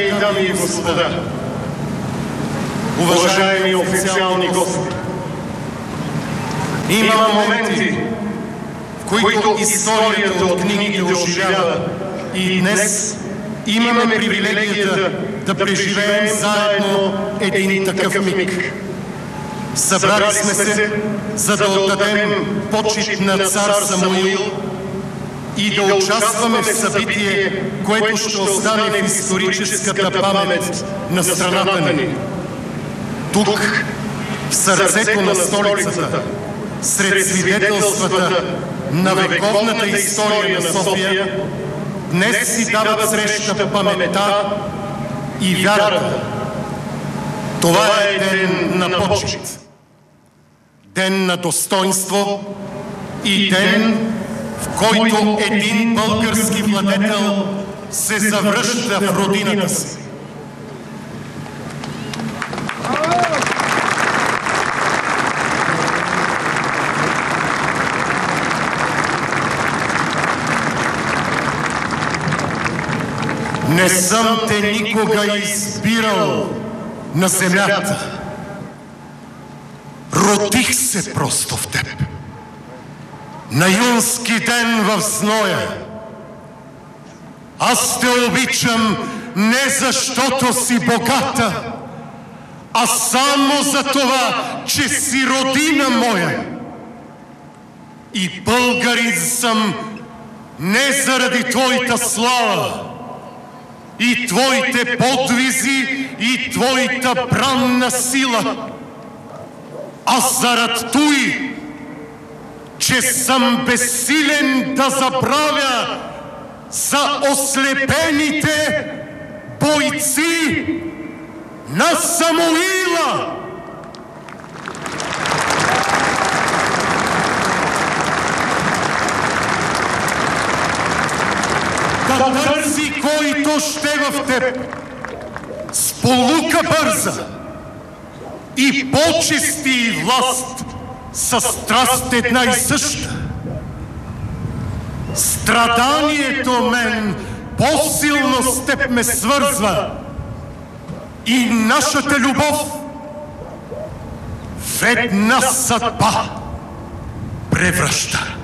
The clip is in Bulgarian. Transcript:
Уважаеми дами и господа, уважаеми официални гости, има моменти, в които историята от книгите оживява и днес имаме привилегията да преживеем заедно един такъв миг. Събрали сме се, за да отдадем почит на цар Самуил и да участваме в събитие, което ще остане в историческата памет на страната ни. Тук, в сърцето на столицата, сред свидетелствата на вековната история на София, днес си дават среща паметта и вярата. Това е ден на почит, ден на достоинство и ден, в който един български владетел се завръща в родината си. Не съм те никога избирал на земята. Родих се просто в теб. На юнски ден в зноя. Аз те обичам не защото си богата, а само за това, че си родина моя. И българин съм не заради твоята слава, и твоите подвизи, и твоята бранна сила, а зарад той, че съм безсилен да забравя за ослепените бойци на Самуила. Да търси който ще в теб с полука бърза и почести и власт със страст една и съща. Страданието мен по-силно с теб ме свързва и нашата любов в една съдба превръща.